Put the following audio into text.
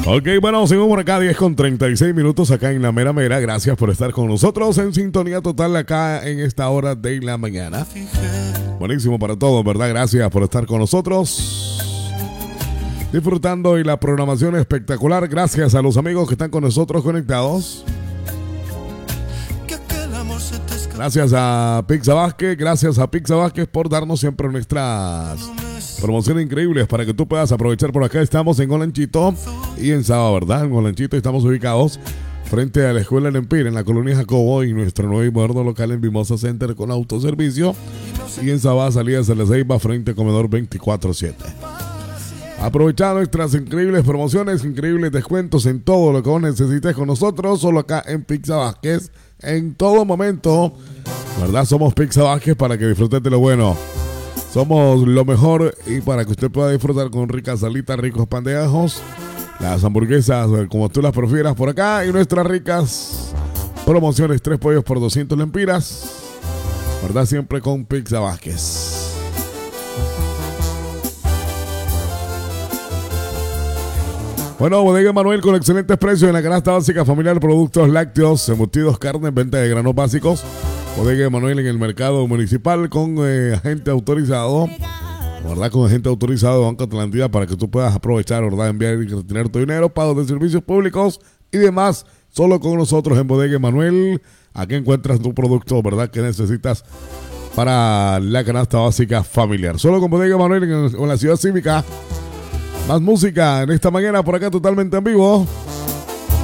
Ok, bueno, seguimos por acá, 10:36 acá en La Mera Mera. Gracias por estar con nosotros en sintonía total acá en esta hora de la mañana. Buenísimo para todos, ¿verdad? Gracias por estar con nosotros. Disfrutando y la programación espectacular. Gracias a los amigos que están con nosotros conectados. Gracias a Pizza Vázquez. Gracias a Pizza Vázquez por darnos siempre nuestras promociones increíbles para que tú puedas aprovechar por acá. Estamos en Olanchito y en Sabá, ¿verdad? En Olanchito estamos ubicados frente a la Escuela del Empire, en la colonia Jacobo, y nuestro nuevo y moderno local en Mimosa Center con autoservicio. Y en Sabá, salidas de la Ceiba, frente a Comedor 24/7. Aprovecha nuestras increíbles promociones, increíbles descuentos en todo lo que vos necesites con nosotros, solo acá en Pizza Vázquez, en todo momento, ¿verdad? Somos Pizza Vázquez para que disfrutes de lo bueno. Somos lo mejor y para que usted pueda disfrutar con ricas salitas, ricos pan de ajos, las hamburguesas como tú las prefieras por acá y nuestras ricas promociones, 3 pollos por 200 lempiras, ¿verdad? Siempre con Pizza Vázquez. Bueno, Bodega Emanuel con excelentes precios en la canasta básica familiar, productos lácteos, embutidos, carne, venta de granos básicos. Bodega Emanuel en el mercado municipal con agente autorizado, ¿verdad? Con agente autorizado de Banco Atlántida para que tú puedas aprovechar, ¿verdad? Enviar y retirar tu dinero, pagos de servicios públicos y demás. Solo con nosotros en Bodega Emanuel. Aquí encuentras tu producto, ¿verdad? Que necesitas para la canasta básica familiar. Solo con Bodega Emanuel en la ciudad cívica. Más música en esta mañana por acá totalmente en vivo.